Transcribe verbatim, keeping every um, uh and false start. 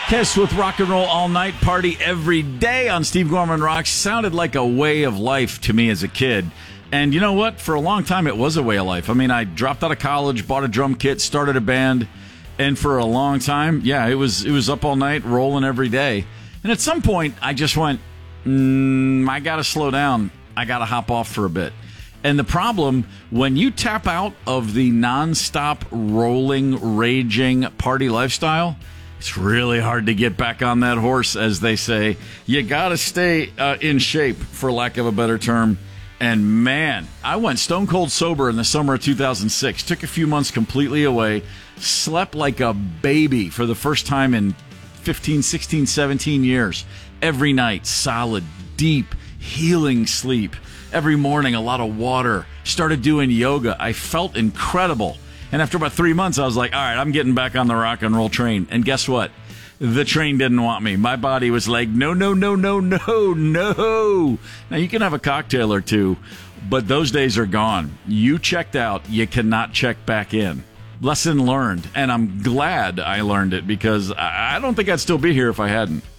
Kiss with Rock and Roll All Night, party every day on Steve Gorman Rocks. Sounded like a way of life to me as a kid. And you know what? For a long time, it was a way of life. I mean, I dropped out of college, bought a drum kit, started a band, and for a long time, yeah, it was it was up all night, rolling every day. And at some point, I just went, mm, I got to slow down. I got to hop off for a bit. And the problem, when you tap out of the nonstop rolling, raging party lifestyle, it's really hard to get back on that horse, as they say. You got to stay uh, in shape, for lack of a better term. And man, I went stone cold sober in the summer of two thousand six. Took a few months completely away. Slept like a baby for the first time in fifteen, sixteen, seventeen years. Every night, solid, deep, healing sleep. Every morning, a lot of water. Started doing yoga. I felt incredible. And after about three months, I was like, all right, I'm getting back on the rock and roll train. And guess what? The train didn't want me. My body was like, no, no, no, no, no, no. Now, you can have a cocktail or two, but those days are gone. You checked out. You cannot check back in. Lesson learned. And I'm glad I learned it, because I don't think I'd still be here if I hadn't.